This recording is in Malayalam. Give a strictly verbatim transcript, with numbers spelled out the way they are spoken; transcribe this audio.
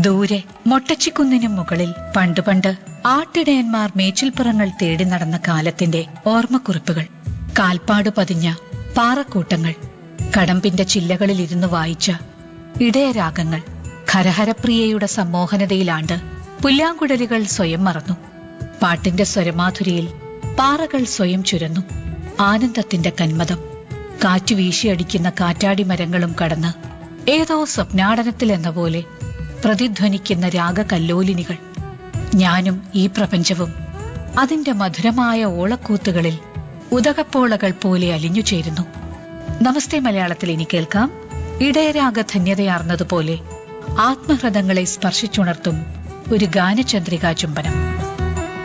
ദൂരെ മൊട്ടച്ചിക്കുന്നിനും മുകളിൽ പണ്ട് പണ്ട് ആട്ടിടയന്മാർ മേച്ചിൽപ്പുറങ്ങൾ തേടി നടന്ന കാലത്തിന്റെ ഓർമ്മക്കുറിപ്പുകൾ, കാൽപ്പാട് പതിഞ്ഞ പാറക്കൂട്ടങ്ങൾ, കടമ്പിന്റെ ചില്ലകളിൽ ഇരുന്ന് വായിച്ച ഇടയരാഗങ്ങൾ. ഖരഹരപ്രിയയുടെ സമ്മോഹനതയിലാണ്ട് പുല്ലാങ്കുഴലുകൾ സ്വയം മറന്നു. പാട്ടിന്റെ സ്വരമാധുരിയിൽ പാറകൾ സ്വയം ചുരന്നു. ആനന്ദത്തിന്റെ കന്മദം കാറ്റു വീശിയടിക്കുന്ന കാറ്റാടി മരങ്ങളും കടന്ന് ഏതോ സ്വപ്നാടനത്തിലെന്ന പോലെ പ്രതിധ്വനിക്കുന്ന രാഗകല്ലോലിനികൾ. ഞാനും ഈ പ്രപഞ്ചവും അതിന്റെ മധുരമായ ഓളക്കൂത്തുകളിൽ ഉദകപ്പോളകൾ പോലെ അലിഞ്ഞു ചേരുന്നു. നമസ്തേ മലയാളത്തിൽ ഇനി കേൾക്കാം, ഇടയരാഗധന്യതയാർന്നതുപോലെ ആത്മഹൃദങ്ങളെ സ്പർശിച്ചുണർത്തും ഒരു ഗാനചന്ദ്രികാ ചുംബനം.